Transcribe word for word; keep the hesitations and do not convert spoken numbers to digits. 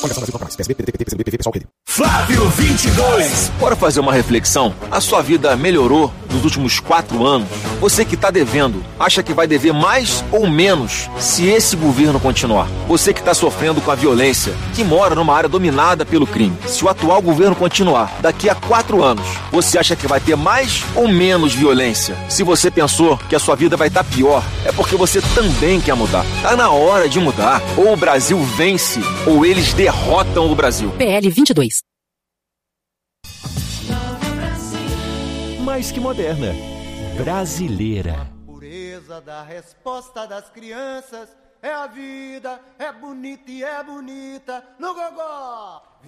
Flávio vinte e dois. Bora fazer uma reflexão? A sua vida melhorou nos últimos quatro anos? Você que está devendo, acha que vai dever mais ou menos se esse governo continuar? Você que está sofrendo com a violência, que mora numa área dominada pelo crime, se o atual governo continuar, daqui a quatro anos, você acha que vai ter mais ou menos violência? Se você pensou que a sua vida vai estar pior, é porque você também quer mudar. Tá na hora de mudar. Ou o Brasil vence, ou eles derrotam o Brasil. P L vinte e dois. Mais que moderna, brasileira. A pureza da resposta das crianças é a vida, é bonita e é bonita no gogó.